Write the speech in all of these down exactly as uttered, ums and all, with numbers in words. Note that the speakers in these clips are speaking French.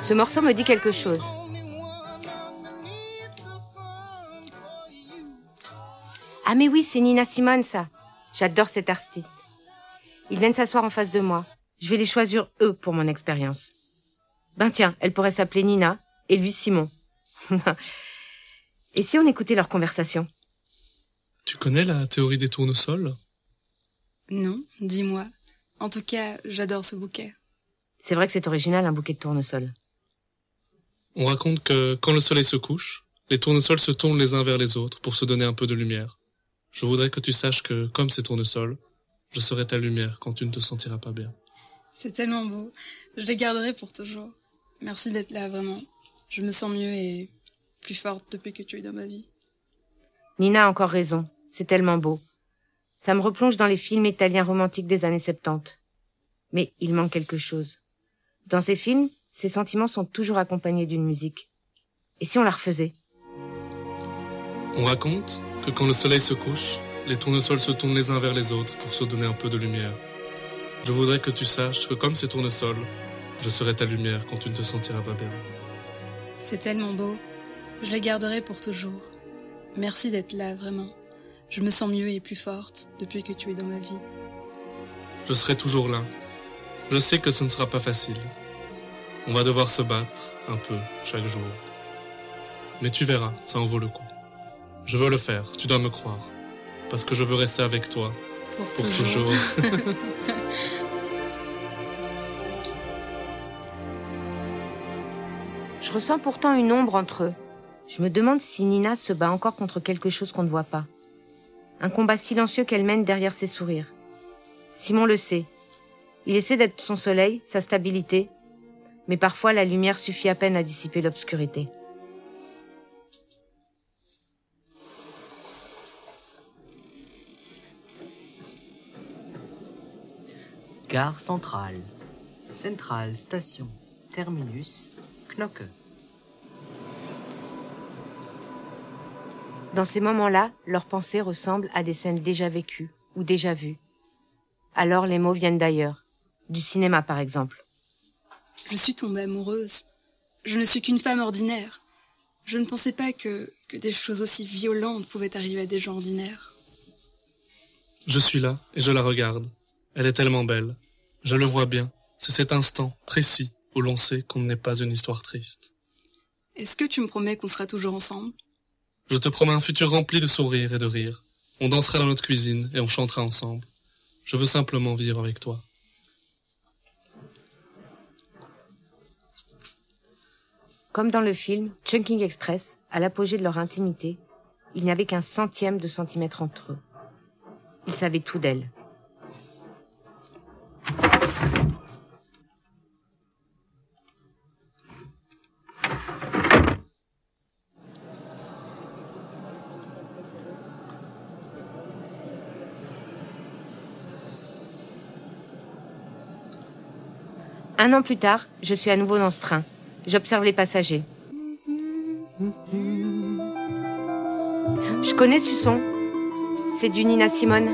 Ce morceau me dit quelque chose. Ah mais oui, c'est Nina Simone, ça. J'adore cet artiste. Ils viennent s'asseoir en face de moi. Je vais les choisir, eux, pour mon expérience. Ben tiens, elle pourrait s'appeler Nina, et lui Simon. Et si on écoutait leur conversation? Tu connais la théorie des tournesols? Non, dis-moi. En tout cas, j'adore ce bouquet. C'est vrai que c'est original, un bouquet de tournesols. On raconte que, quand le soleil se couche, les tournesols se tournent les uns vers les autres pour se donner un peu de lumière. Je voudrais que tu saches que, comme ces tournesols, je serai ta lumière quand tu ne te sentiras pas bien. C'est tellement beau. Je les garderai pour toujours. Merci d'être là, vraiment. Je me sens mieux et plus forte depuis que tu es dans ma vie. Nina a encore raison. C'est tellement beau. Ça me replonge dans les films italiens romantiques des années soixante-dix. Mais il manque quelque chose. Dans ces films, ces sentiments sont toujours accompagnés d'une musique. Et si on la refaisait? On raconte que quand le soleil se couche, les tournesols se tournent les uns vers les autres pour se donner un peu de lumière. Je voudrais que tu saches que comme ces tournesols, je serai ta lumière quand tu ne te sentiras pas bien. C'est tellement beau. Je les garderai pour toujours. Merci d'être là, vraiment. Je me sens mieux et plus forte depuis que tu es dans ma vie. Je serai toujours là. Je sais que ce ne sera pas facile. On va devoir se battre un peu chaque jour. Mais tu verras, ça en vaut le coup. Je veux le faire, tu dois me croire. Parce que je veux rester avec toi. Pour, pour toujours. toujours. Je ressens pourtant une ombre entre eux. Je me demande si Nina se bat encore contre quelque chose qu'on ne voit pas. Un combat silencieux qu'elle mène derrière ses sourires. Simon le sait. Il essaie d'être son soleil, sa stabilité, mais parfois la lumière suffit à peine à dissiper l'obscurité. Gare centrale. Centrale station. Terminus. Knocke. Dans ces moments-là, leurs pensées ressemblent à des scènes déjà vécues ou déjà vues. Alors les mots viennent d'ailleurs. Du cinéma, par exemple. Je suis tombée amoureuse. Je ne suis qu'une femme ordinaire. Je ne pensais pas que, que des choses aussi violentes pouvaient arriver à des gens ordinaires. Je suis là et je la regarde. Elle est tellement belle. Je le vois bien. C'est cet instant précis où l'on sait qu'on n'est pas une histoire triste. Est-ce que tu me promets qu'on sera toujours ensemble? Je te promets un futur rempli de sourires et de rires. On dansera dans notre cuisine et on chantera ensemble. Je veux simplement vivre avec toi. Comme dans le film Chungking Express, à l'apogée de leur intimité, il n'y avait qu'un centième de centimètre entre eux. Ils savaient tout d'elle. Un an plus tard, je suis à nouveau dans ce train. J'observe les passagers. Je connais ce son. C'est du Nina Simone.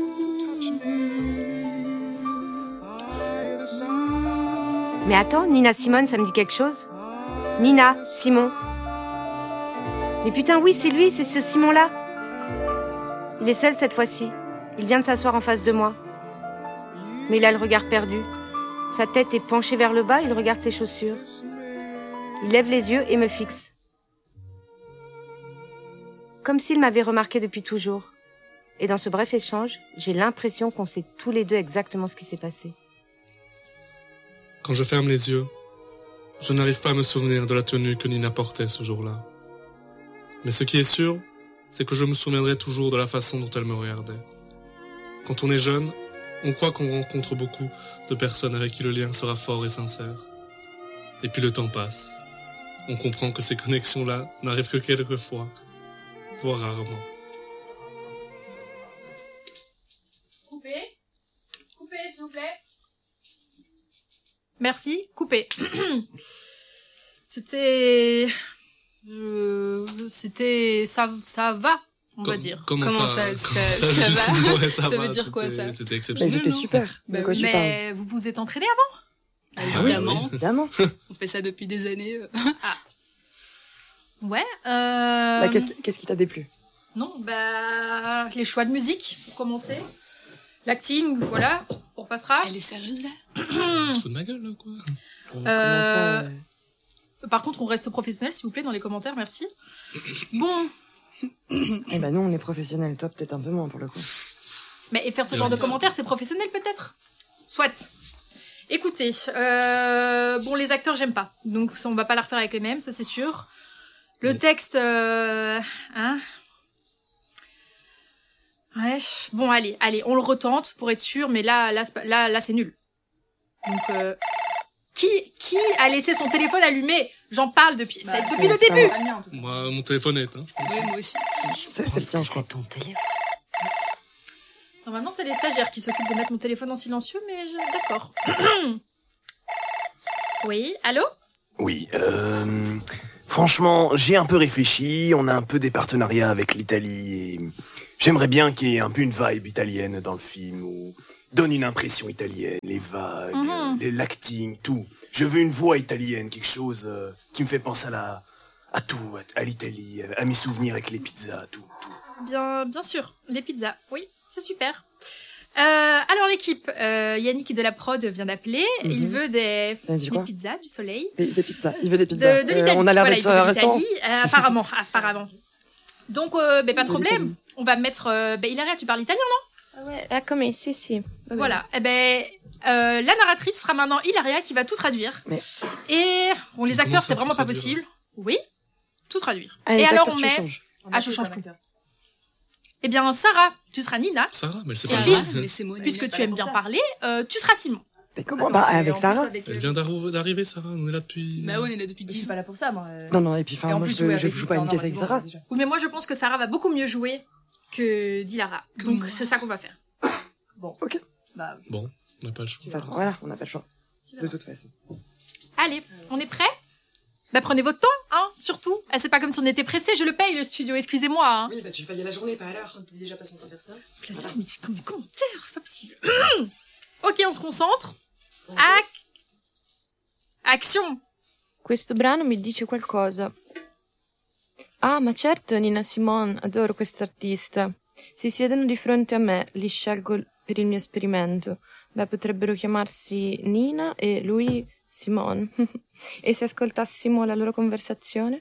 Mais attends, Nina Simone, ça me dit quelque chose? Nina, Simon. Mais putain, oui, c'est lui, c'est ce Simon-là. Il est seul cette fois-ci. Il vient de s'asseoir en face de moi. Mais il a le regard perdu. Sa tête est penchée vers le bas, il regarde ses chaussures. Il lève les yeux et me fixe. Comme s'il m'avait remarqué depuis toujours. Et dans ce bref échange, j'ai l'impression qu'on sait tous les deux exactement ce qui s'est passé. Quand je ferme les yeux, je n'arrive pas à me souvenir de la tenue que Nina portait ce jour-là. Mais ce qui est sûr, c'est que je me souviendrai toujours de la façon dont elle me regardait. Quand on est jeune, on croit qu'on rencontre beaucoup de personnes avec qui le lien sera fort et sincère. Et puis le temps passe. On comprend que ces connexions-là n'arrivent que quelques fois, voire rarement. Coupez. Coupez, s'il vous plaît. Merci, coupez. C'était... Euh, c'était... Ça, ça va, on Com- va dire. Comment, Comment ça, ça, comment ça- ça, ça juste- va ouais, ça Ça va, veut dire quoi, c'était- ça C'était Mais exceptionnel. c'était non. super. De Bah quoi oui. tu parles? Mais vous vous êtes entraînés avant? Bah, évidemment. oui. Évidemment. On fait ça depuis des années. Ouais. Euh... Bah, qu'est-ce, qu'est-ce qui t'a déplu? Non, bah les choix de musique pour commencer. L'acting, voilà, on passera. Elle est sérieuse là? Il se fout de ma gueule, là, quoi. Euh... Comment ça, euh, Par contre, on reste professionnel, s'il vous plaît, dans les commentaires, merci. Bon, Eh ben, nous, on est professionnels. Toi, peut-être un peu moins, pour le coup. mais et faire ce Je genre de dis ça. commentaires, c'est professionnel peut-être. Soit. Écoutez, euh... bon, les acteurs, j'aime pas, donc on va pas la refaire avec les mêmes, ça c'est sûr. Le Oui. texte, euh... hein. Ouais. Bon, allez, allez, on le retente pour être sûr, mais là, là, c'est pas- là, là, c'est nul. Donc, euh... qui, qui a laissé son téléphone allumé? J'en parle depuis, Bah, ça, depuis c'est- le c'est début. pas Moi. Moi, mon téléphone est éteint. je pense. Oui, moi aussi. C'est, c'est le tien, je crois. C'est ton téléphone. Normalement, c'est les stagiaires qui s'occupent de mettre mon téléphone en silencieux, mais je... d'accord. Oui, allô? Oui, euh, franchement, j'ai un peu réfléchi, on a un peu des partenariats avec l'Italie, et j'aimerais bien qu'il y ait un peu une vibe italienne dans le film, ou donne une impression italienne, les vagues, Mhm. les, l'acting, tout. Je veux une voix italienne, quelque chose euh, qui me fait penser à la, à tout, à, à l'Italie, à, à mes souvenirs avec les pizzas, tout, tout. Bien, bien sûr, les pizzas. Oui, c'est super. Euh, alors l'équipe, euh, Yannick de la prod vient d'appeler. Mhm. Il veut des, Elle a dit des quoi? pizzas du soleil. Des, des pizzas. Il veut des pizzas. De, de Euh, l'Italie. on a l'air Voilà, d'être il sur veut un de restaurant. l'Italie, euh, apparemment, apparemment. Donc, euh, ben, pas de De problème. l'Italie. On va mettre. Euh, ben, Hilaria, tu parles italien, non? Ah ouais, eccomi, si, si. Va bene. Voilà. Eh ben, euh, la narratrice sera maintenant Hilaria qui va tout traduire. Mais- Et bon, les Comment acteurs, ça, c'était tout vraiment pas traduire possible. Oui, tout traduire. Ah, les Et alors acteurs, on tu met. changes. Ah, je change tout. Eh bien, Sarah, tu seras Nina. Sarah, mais elle sait C'est pas Sarah, jouer. mais c'est moi. Puisque Nina. tu aimes bien parler, euh, tu seras Simon. Mais comment? Bah, avec Sarah. Elle vient d'arriver, d'arriver, Sarah. On est là depuis... Bah ouais, on est là depuis Je suis dix ans. pas là pour ça, moi. euh. Non, non, et puis, enfin, Et en moi, plus, je, jouer je avec joue pas une Victor pièce Nord, avec c'est bon, Sarah. déjà. Oui, mais moi, je pense que Sarah va beaucoup mieux jouer que Dilara. Que Donc, moi. c'est ça qu'on va faire. Ok. Bah, Bon, on n'a pas le choix. De toute façon, voilà, on n'a pas le choix. De toute façon. Allez, on est prêts? Bah, prenez votre temps, hein, surtout. Ah, c'est pas comme si on était pressé, je le paye, le studio, excusez-moi, hein. Oui, bah, tu payais la journée, pas à l'heure. on était déjà pas censé faire ça. Voilà. Mais c'est comme des commentaires, c'est pas possible. Ok, on se concentre. Ac- Action. Questo brano mi dice qualcosa. Ah, ma certo, Nina Simone, adoro quest'artista. Si siedono di fronte a me, li scelgo per il mio esperimento. Beh, potrebbero chiamarsi Nina e lui Simone. E se ascoltassimo la loro conversazione?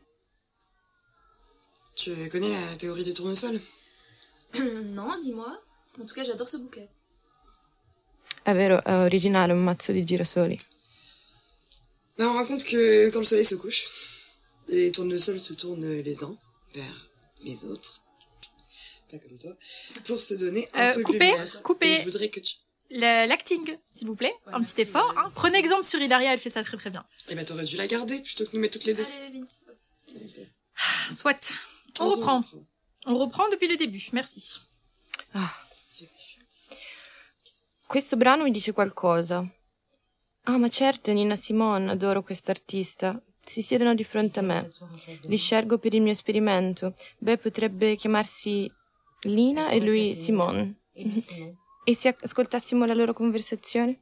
Tu connais la théorie des tournesols? Non, dis-moi. En tout cas, j'adore ce bouquet. È vero, è originale, un mazzo di girasoli. Ben, on raconte que quand le soleil se couche, les tournesols se tournent les uns vers les autres, pas comme toi, pour se donner un Euh, peu coupez, de lumière. coupez. Et je voudrais que tu... Le- L'acting, s'il vous plaît. Ouais, Un petit merci, effort, euh, hein. Prenez exemple sur Hilaria, elle fait ça très très bien. Eh ben, t'aurais dû la garder plutôt que nous mettre toutes les deux. Allez, Vince. hop. Soit. On reprend. On reprend depuis le début, merci. Je sais que c'est chiant. Questo brano mi dice qualcosa. Ah, ma certo, Nina Simone, adoro quest'artista. Si siedono di fronte a me. Li scelgo per il mio esperimento. Beh, potrebbe chiamarsi Lina e lui Simone. E se ascoltassimo la loro conversazione?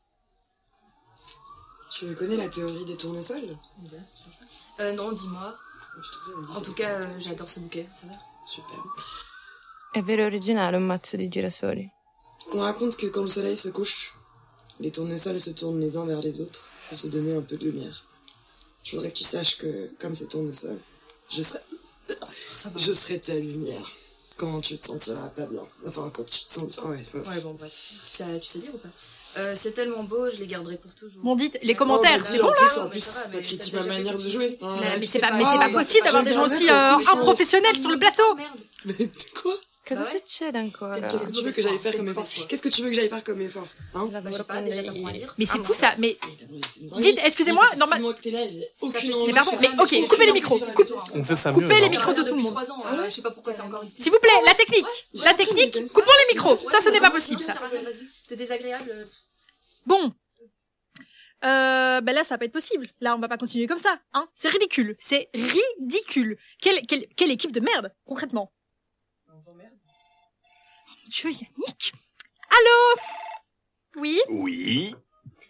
Tu connais la théorie des tournesols? Euh, non, dis-moi. Je te prie, vas-y, En fais tout comme cas, ça. euh, j'adore ce bouquet, ça va. Super. È vero, originale, un mazzo di girasoli. On raconte que quand le soleil se couche, les tournesols se tournent les uns vers les autres pour se donner un peu de lumière. Je voudrais que tu saches que, comme ces tournesols, je serai... Ça va. Je serai ta lumière. Quand tu te sentiras pas bien. Enfin, quand tu te sentiras... Ouais, ouais. Ouais, bon, bref. Tu sais, tu sais lire ou pas euh, C'est tellement beau, je les garderai pour toujours. Bon, dites, les Merci. commentaires, Oh, c'est bah, bon en là? plus, en Mais plus, ça va, ça mais critique t'as ma déjà manière fait de tout jouer. de suite. Hein. Mais, mais tu c'est sais pas, pas. mais c'est Ah, pas bah, possible d'avoir je des gens regarde aussi tous euh, les films. improfessionnels sur le plateau. Merde. Mais quoi? Cosa Bah ouais. succede ancora? Qu'est-ce que tu veux que j'aille faire comme effort? Qu'est-ce que tu veux que j'aille faire comme effort? Hein? Bah, je sais pas, déjà t'apprends à lire. Mais c'est Ah, fou bon. ça, mais Mais dites, excusez-moi, normal. normal. Six mois que t'es là, j'ai Ça aucune fait envie Mais de pardon, faire mais un ok, métier. coupez les micros, coupe- On fait ça Coupez mieux. les alors. micros de tout le monde. trois ans, Ah ouais je sais pas pourquoi t'es encore ici. S'il vous plaît, la technique, la technique, coupons les micros. Ça, ce n'est pas possible ça. Vas-y, t'es désagréable. euh, Bon. Euh, ben là, ça va pas être possible. Là, on va pas continuer comme ça, hein. C'est ridicule. C'est ridicule. Quelle, quelle, quelle équipe de merde, concrètement. Oh mon Dieu, Yannick. Allô? Oui? Oui.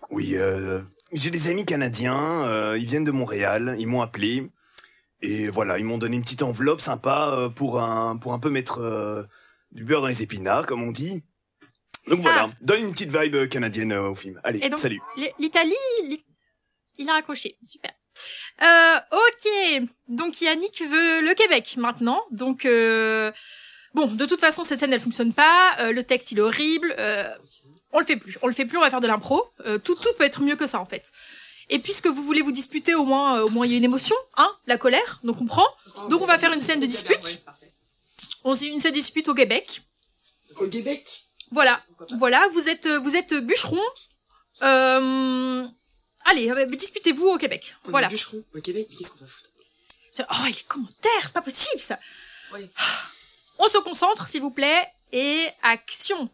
Oui, euh, j'ai des amis canadiens, euh, ils viennent de Montréal, ils m'ont appelé. Et voilà, ils m'ont donné une petite enveloppe sympa euh, pour un pour un peu mettre euh, du beurre dans les épinards, comme on dit. Donc voilà, Ah. donne une petite vibe canadienne euh, au film. Allez, Et donc, salut. L'Italie, l'I- il a raccroché. Super. Euh, ok. Donc Yannick veut le Québec maintenant. Donc euh, bon, de toute façon cette scène elle fonctionne pas. Euh, le texte il est horrible. Euh, on le fait plus. On le fait plus. On va faire de l'impro. Euh, tout tout peut être mieux que ça en fait. Et puisque vous voulez vous disputer, au moins, euh, au moins il y a une émotion, hein, la colère. Donc on prend. Donc on va faire une scène de dispute. On fait une scène de dispute au Québec. Au Québec. Voilà, voilà. Vous êtes vous êtes bûcheron. Euh... Allez, euh, disputez-vous au Québec. On Voilà. est bûcheron au Québec, mais qu'est-ce qu'on va foutre? Oh, les commentaires, c'est pas possible ça. Oui. On se concentre, s'il vous plaît, et action.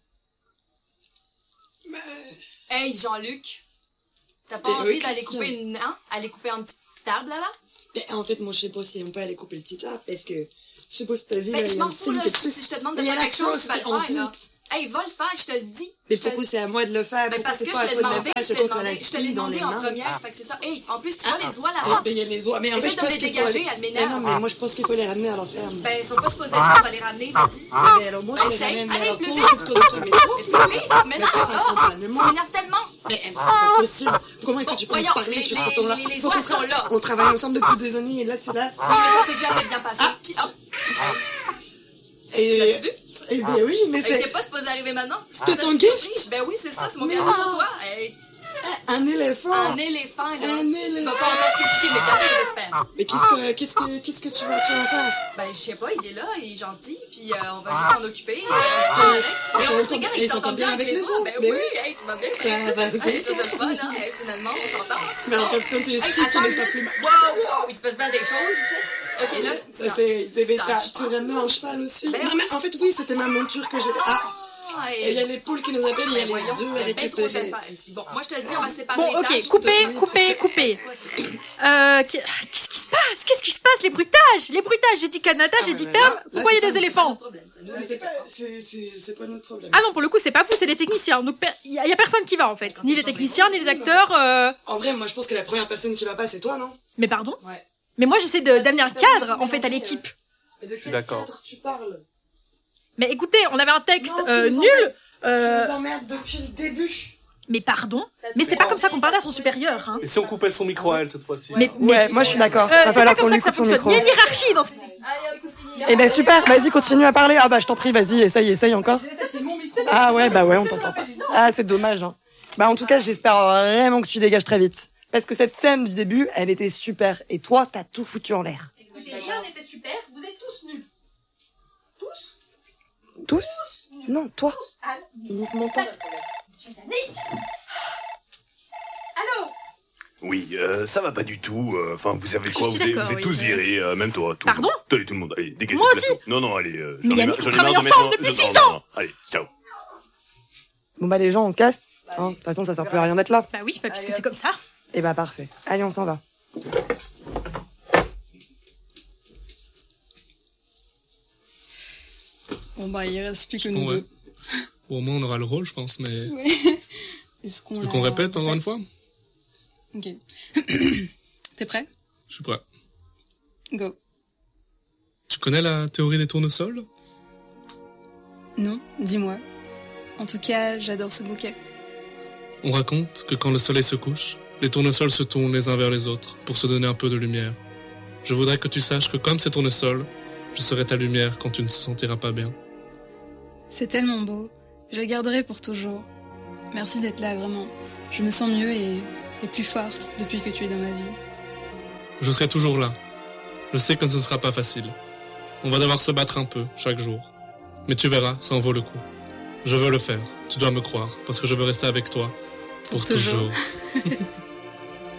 Hey, Jean-Luc, t'as pas Eh envie oui, d'aller Christian. couper une... Hein? Aller couper un petit, petit arbre là-bas? Mais en fait, moi, je sais pas si on peut aller couper le petit arbre, parce que je sais pas si t'as vu. Mais là, je il y a m'en le fous, signe là. que Si, tu- si je te demande de Mais il y faire a la quelque chose, tu vas le clause faire, là. en Hey, va le faire, je te le dis. Mais Je te- pourquoi c'est à moi de le faire? Mais Pourquoi parce que c'est je pas à te l'ai toi de le demandé, faire? je C'est te toi l'ai qui as la demandé, je te l'ai fille dans demandé les en mains. première, fait que c'est ça. Hey, en plus, tu vois Ah, les oies Ah, là-bas? ben, il y a les oies. Mais en fait, Essaye je de pense les qu'il faut dégager, aller- elle m'énerve. Mais non, mais moi, je pense qu'il faut les ramener à la ferme. Ben, ils sont pas supposés être là, on va les ramener, vas-y. Ah, ben, alors moi, je les Essaye. ramène, mais Allez, alors plus toi, vite. qu'est-ce que tu fais? Mais toi, Mais plus vite, tu mais m'énerves. toi, Oh, accompagne-moi. tu m'énerves tellement. Mais eh, c'est pas possible. Comment est-ce que Bon, tu peux me voyons, parler les- sur les- ce ton-là? les- les Faut oies qu'on sont tra- là. On travaille ensemble depuis des années, et là, tu là. Oui, mais ça s'est jamais bien passé. Puis, hop, Et, l'as-tu vu? eh bien oui, mais elle était c'est pas supposée arriver maintenant. C'était ton gift? Ben oui, c'est ça, c'est mon Mais cadeau non. pour toi. Hey, un éléphant. un éléphant, là. Un Tu vas éléphant. pas encore critiquer mes cadeaux, j'espère. Mais qu'est-ce que, qu'est-ce que, qu'est-ce que tu vas, tu vas faire? Ben, je sais pas, il est là, il est gentil, puis euh, on va juste s'en occuper, euh, un petit peu avec. Et on se regarde, Ils il s'entendent s'entend bien avec les autres. Ben mais oui, oui. hey, tu m'as bien Ah, compris. ben, Hey, ça, c'est le fun, hein. Hey, finalement, on s'entend. Mais en fait, quand tu es Hey, ici, tu attends n'es une pas minute. plus. Wow, wow, il se passe bien des choses, tu sais. Ok, là, Ça, c'est, c'est c'est bêta. un Tu ramenais un cheval aussi? Ben Non, oui. mais en fait, oui, c'était ma monture que j'ai. Ah, Ah, et il y a les poules qui nous appellent, il y a Ben les voyons, œufs à il y a bien trop récupérer. d'affaires ici. Bon, moi, je te le dis, on va séparer Bon, les ok, tâches. coupez, oui. coupez, coupez. Quoi, c'était- Euh, qu'est- qu'est-ce qui se passe? Qu'est-ce qui se passe? Les bruitages! Les bruitages! J'ai dit Canada, Ah, j'ai ouais, dit mais ferme. là- là, Pourquoi il y a c'est des pas- éléphants? Notre problème, ça. Nous, Mais c'est c'est pas. pas, c'est, c'est, c'est pas notre problème. Ah non, pour le coup, c'est pas vous, c'est les techniciens. Donc, il y, a- y a personne qui va, en fait. Ni les techniciens, ni les acteurs, euh... En vrai, moi, je pense que la première personne qui va pas, c'est toi, non? Mais pardon? Ouais. Mais moi, j'essaie de- d'amener un cadre, en fait, à l'équipe. Mais de suis quel d'accord. cadre tu parles? Mais écoutez, on avait un texte, Non, tu euh, nous nul. emmerdes. Euh... Tu nous emmerdes depuis le début. Mais pardon? Mais c'est pas comme ça qu'on parle à son supérieur, hein. Et si on coupait son micro à elle cette fois-ci? Mais, mais, Ouais, moi je suis d'accord. euh, Va c'est falloir pas qu'on comme ça lui que ça coupe son fonctionne. micro. Il y a une hiérarchie dans ce... Eh ben super, vas-y, continue à parler. Ah bah je t'en prie, vas-y, essaye, essaye encore. Ah ouais, bah ouais, on t'entend pas. Ah c'est dommage. Hein. Bah en tout cas, j'espère vraiment que tu dégages très vite. Parce que cette scène du début, elle était super. Et toi, t'as tout foutu en l'air. Rien n'était super, vous êtes tous nuls. Tous Non, toi. Anne, Uniquement toi. Allô? Oui, euh, ça va pas du tout. euh, Enfin, vous savez quoi? suis Vous êtes, d'accord, vous êtes oui, tous je- virés, euh, même toi. Tout Pardon? le monde. Allez, tout le monde. Allez, dégagez Moi le plateau. Non, non, allez. Euh, Mais j'en ai Yannick, marre- on j'en ai travaille marre de ensemble mettre- depuis je- six non, ans. non, non. Allez, ciao. Bon bah les gens, on se casse. Hein, de toute façon, ça sert plus à rien d'être là. Bah oui, bah, puisque c'est comme ça. Eh bah parfait. Allez, on s'en va. Bon, bah, il reste plus que Bon, nous ouais. deux. Bon, au moins on aura le rôle, je pense, mais... Est-ce qu'on Tu veux l'a qu'on répète encore fait une fois? Ok. T'es prêt? Je suis prêt. Go. Tu connais la théorie des tournesols? Non, dis-moi. En tout cas, j'adore ce bouquet. On raconte que quand le soleil se couche, les tournesols se tournent les uns vers les autres pour se donner un peu de lumière. Je voudrais que tu saches que comme ces tournesols, je serai ta lumière quand tu ne te sentiras pas bien. C'est tellement beau. Je le garderai pour toujours. Merci d'être là, vraiment. Je me sens mieux et, et plus forte depuis que tu es dans ma vie. Je serai toujours là. Je sais que ce ne sera pas facile. On va devoir se battre un peu, chaque jour. Mais tu verras, ça en vaut le coup. Je veux le faire, tu dois me croire, parce que je veux rester avec toi. Pour, Pour toujours. toujours.